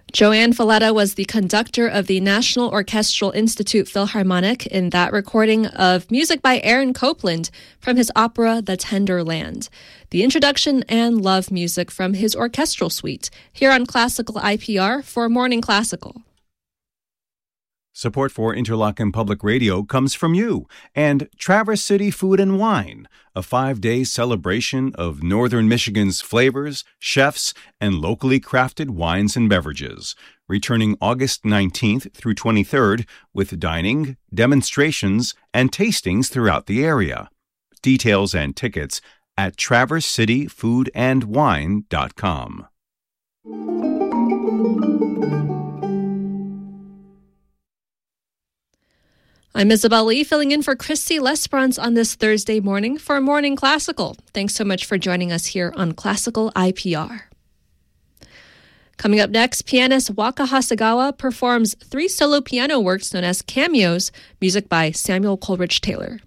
Joanne Falletta was the conductor of the National Orchestral Institute Philharmonic in that recording of music by Aaron Copland from his opera The Tender Land. The introduction and love music from his orchestral suite here on Classical IPR for Morning Classical. Support for Interlochen Public Radio comes from you and Traverse City Food and Wine, a 5-day celebration of Northern Michigan's flavors, chefs, and locally crafted wines and beverages, returning August 19th through 23rd with dining, demonstrations, and tastings throughout the area. Details and tickets at traversecityfoodandwine.com. I'm Isabel Lee, filling in for Christy Lesperance on this Thursday morning for Morning Classical. Thanks so much for joining us here on Classical IPR. Coming up next, pianist Waka Hasegawa performs 3 solo piano works known as cameos, music by Samuel Coleridge Taylor.